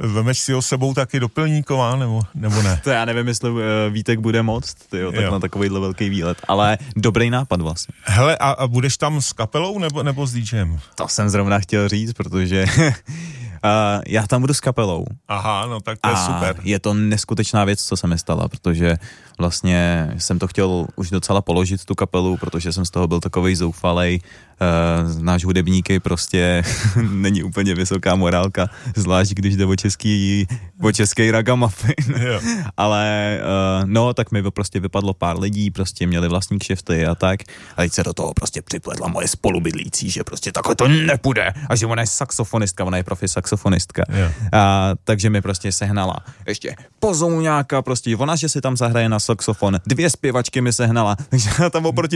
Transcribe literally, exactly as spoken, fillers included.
Vemeš si ho sebou taky do Pilníkova, nebo, nebo ne? To já nevím, jestli uh, Vítek bude moct, tyjo, tak jo. Na takovýhle velký výlet, ale dobrý nápad vlastně. Hele, a, a budeš tam s kapelou, nebo, nebo s DJem? To jsem zrovna chtěl říct, protože uh, já tam budu s kapelou. Aha, no tak to je a super. Je to neskutečná věc, co se mi stala, protože vlastně jsem to chtěl už docela položit tu kapelu, protože jsem z toho byl takovej zoufalej. Uh, náš hudebníky prostě není úplně vysoká morálka, zvlášť když jde o český, o český ragamuffin. Ale uh, no, tak mi prostě vypadlo pár lidí, prostě měli vlastní kšefty a tak. A teď se do toho prostě připletla moje spolubydlící, že prostě takhle to nepůjde. A že ona je saxofonistka, ona je profi saxofonistka. A, takže mi prostě sehnala ještě pozouňáka, prostě ona, že si tam zahraje na saxofon, dvě zpěvačky mi sehnala, takže tam oproti